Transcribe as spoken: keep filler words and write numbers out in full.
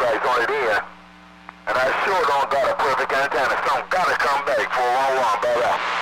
contacts on it in. And I sure don't got a perfect antenna. Some gotta come back. four one one, bye bye.